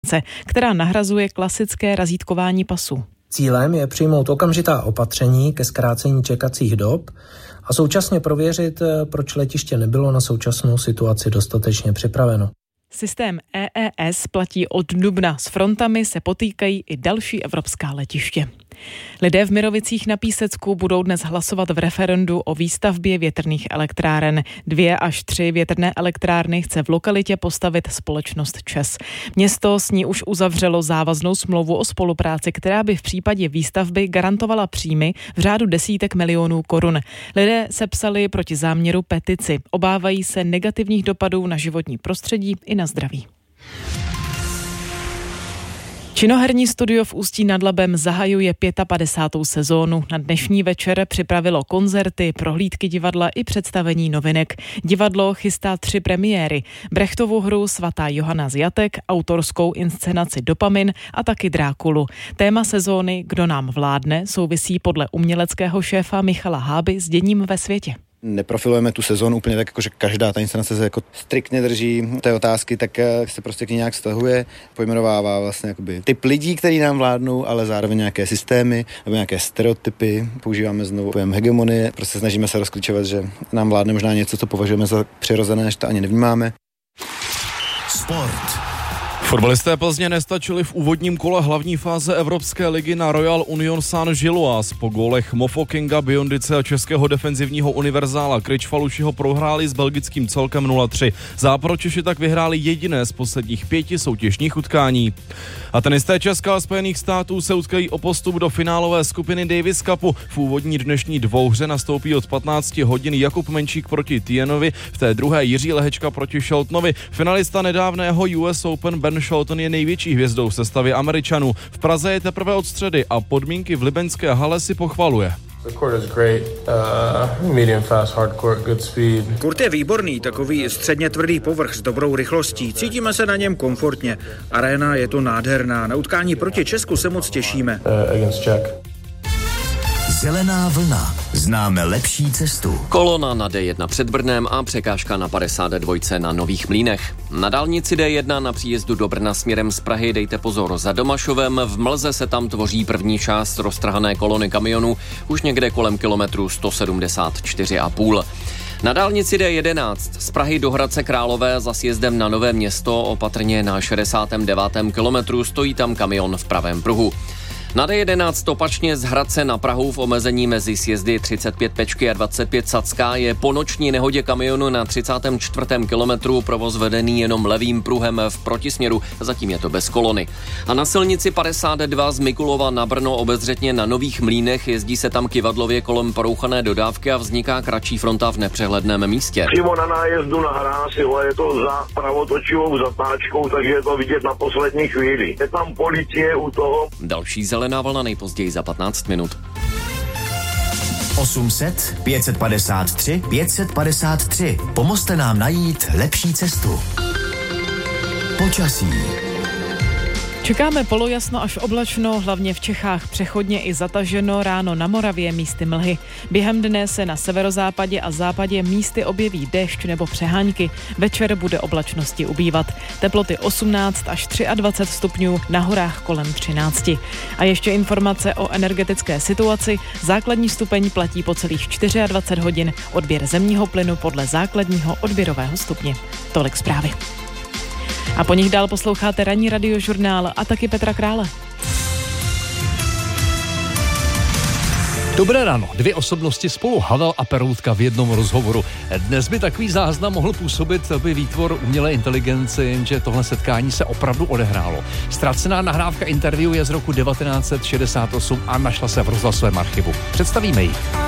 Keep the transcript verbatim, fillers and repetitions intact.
která nahrazuje klasické razítkování pasu. Cílem je přijmout okamžitá opatření ke zkrácení čekacích dob a současně prověřit, proč letiště nebylo na současnou situaci dostatečně připraveno. Systém E E S platí od dubna. S frontami se potýkají i další evropská letiště. Lidé v Mirovicích na Písecku budou dnes hlasovat v referendu o výstavbě větrných elektráren. Dvě až tři větrné elektrárny chce v lokalitě postavit společnost ČEZ. Město s ní už uzavřelo závaznou smlouvu o spolupráci, která by v případě výstavby garantovala příjmy v řádu desítek milionů korun. Lidé sepsali proti záměru petici. Obávají se negativních dopadů na životní prostředí i na zdraví. Činoherní studio v Ústí nad Labem zahajuje padesátou pátou sezónu. Na dnešní večer připravilo koncerty, prohlídky divadla i představení novinek. Divadlo chystá tři premiéry. Brechtovu hru Svatá Johana z Jatek, autorskou inscenaci Dopamin a taky Drákulu. Téma sezóny Kdo nám vládne souvisí podle uměleckého šéfa Michala Háby s děním ve světě. Neprofilujeme tu sezónu úplně tak, jako že každá ta inscenace se jako striktně drží té otázky, tak se prostě k ní nějak stahuje, pojmenovává vlastně jakoby typ lidí, kteří nám vládnou, ale zároveň nějaké systémy nebo nějaké stereotypy. Používáme znovu pojem hegemonie, prostě snažíme se rozklíčovat, že nám vládne možná něco, co považujeme za přirozené, že to ani nevnímáme. Sport. Fotbalisté Plzně nestačili v úvodním kole hlavní fáze Evropské ligy na Royal Union Saint-Gilloise. Po gólech Mofo Kinga, Biondice a českého defenzivního univerzála Kričfalušiho prohráli s belgickým celkem nula tři. Záporočeši tak vyhráli jediné z posledních pěti soutěžních utkání. A tenisté Česka a Spojených států se utkají o postup do finálové skupiny Davis Cupu. V úvodní dnešní dvouhře nastoupí od patnácti hodin Jakub Menčík proti Tienovi, v té druhé Jiří Lehečka proti Sheltonovi. Finalista nedávného U S Open Ben Shelton je největší hvězdou v sestavě Američanů. V Praze je teprve od středy a podmínky v libeňské hale si pochvaluje. Kurt je výborný, takový středně tvrdý povrch s dobrou rychlostí. Cítíme se na něm komfortně. Aréna je to nádherná. Na utkání proti Česku se moc těšíme. Zelená vlna. Známe lepší cestu. Kolona na D jedna před Brnem a překážka na padesát dva na Nových Mlýnech. Na dálnici D jedna na příjezdu do Brna směrem z Prahy dejte pozor za Domašovem. V Mlze se tam tvoří první část roztrhané kolony kamionů už někde kolem kilometru sto sedmdesát čtyři a půl. Na dálnici D jedenáct z Prahy do Hradce Králové za sjezdem na Nové Město opatrně na šedesátém devátém kilometru stojí tam kamion v pravém pruhu. Na D jedenáct opačně z Hradce na Prahu v omezení mezi sjezdy třicet pět Pečky a dvacet pět Sacká je po noční nehodě kamionu na třicátém čtvrtém kilometru provoz vedený jenom levým pruhem v protisměru, zatím je to bez kolony. A na silnici padesát dva z Mikulova na Brno obezřetně na Nových Mlýnech jezdí se tam kyvadlově kolem porouchané dodávky a vzniká kratší fronta v nepřehledném místě. Přímo na nájezdu na Hrási, je to za pravotočivou zatáčkou, takže je to vidět na poslední chvíli. Je tam policie u toho. Další zelená vlna nejpozději za patnáct minut. osm set, pět set padesát tři, pět set padesát tři. Pomozte nám najít lepší cestu. Počasí. Čekáme polojasno až oblačno, hlavně v Čechách přechodně i zataženo, ráno na Moravě místy mlhy. Během dne se na severozápadě a západě místy objeví déšť nebo přehánky. Večer bude oblačnosti ubývat. Teploty osmnáct až dvacet tři stupňů, na horách kolem třináct. A ještě informace o energetické situaci. Základní stupeň platí po celých dvacet čtyři hodin, odběr zemního plynu podle základního odběrového stupně. Tolik zprávy. A po nich dál posloucháte ranní radiožurnál a taky Petra Krále. Dobré ráno. Dvě osobnosti spolu, Havel a Peroutka v jednom rozhovoru. Dnes by takový záznam mohl působit by výtvor umělé inteligence, jenže tohle setkání se opravdu odehrálo. Ztracená nahrávka interview je z roku devatenáct set šedesát osm a našla se v rozhlasovém archivu. Představíme ji.